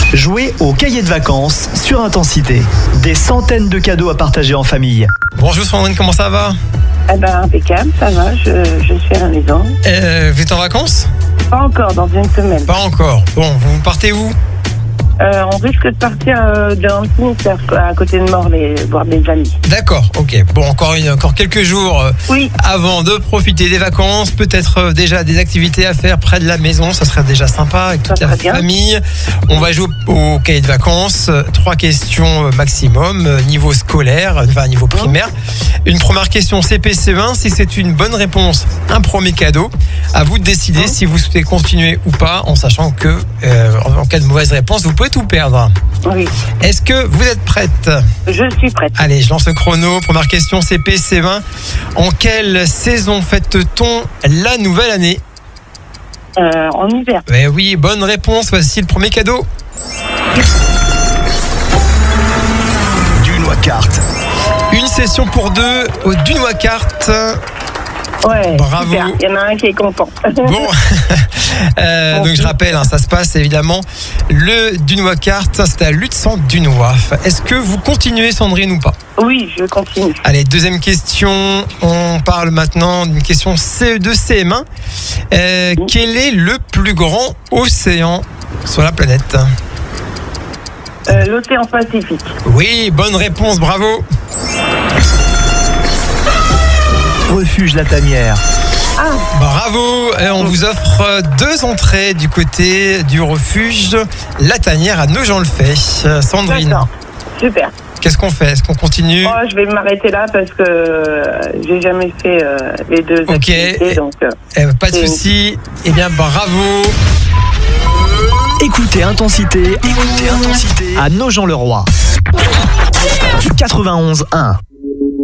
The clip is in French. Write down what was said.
Jouez au cahier de vacances sur Intensité. Des centaines de cadeaux à partager en famille. Bonjour Sandrine, comment ça va? Impeccable, ça va, je suis à la maison. Vous êtes en vacances? Pas encore, dans une semaine. Pas encore. Bon, vous partez où? On risque de partir dans le Finistère, à côté de Morlaix, voir des amis. D'accord, ok. Bon, encore quelques jours Oui. avant de profiter des vacances. Peut-être déjà des activités à faire près de la maison. Ça serait déjà sympa avec toute la famille. On va jouer au cahier de vacances. 3 questions maximum, niveau scolaire, enfin niveau primaire. Une première question CP-CE1. Si c'est une bonne réponse, un premier cadeau. À vous de décider si vous souhaitez continuer ou pas, en sachant que en cas de mauvaise réponse, vous pouvez tout perdre. Oui. Est-ce que vous êtes prête? Je suis prête. Allez, je lance le chrono. Première question CP-CE1. En quelle saison fête-t-on la nouvelle année? En hiver. Oui, bonne réponse. Voici le premier cadeau. Dunois Kart. Une session pour 2 au Dunois Kart. Ouais, bravo. super. Il y en a un qui est content. Bon, donc je rappelle, ça se passe évidemment le Dunois Kart, c'est à Lutz-Dunois. Est-ce que vous continuez Sandrine ou pas? Oui, je continue. Allez, deuxième question. On parle maintenant d'une question CE2 CM1. Quel est le plus grand océan sur la planète? L'océan Pacifique. Oui, bonne réponse, bravo. Refuge La Tanière. Bravo, on vous offre 2 entrées du côté du refuge La Tanière à Nogent-le-Fait. Sandrine. D'accord. Super. Qu'est-ce qu'on fait? Est-ce qu'on continue? Je vais m'arrêter là parce que j'ai jamais fait les 2 activités. Donc, pas de souci. Eh bien, bravo. Écoutez Intensité à Nogent-le-Roi. 91.1.